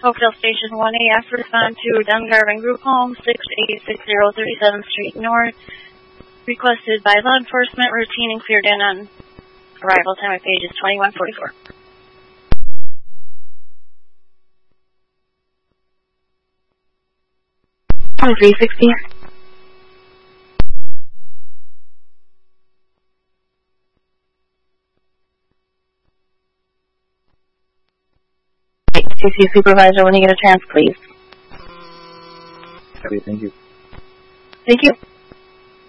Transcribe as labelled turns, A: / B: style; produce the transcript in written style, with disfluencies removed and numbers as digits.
A: Oakdale Station 1AF, respond to Dungarvan Group Home, 6860 37th Street North. Requested by law enforcement, routine and cleared in on arrival. Time of page is 21:44.
B: 2360. CC Supervisor, when you get a chance, please.
C: Okay, thank you.
B: Thank you.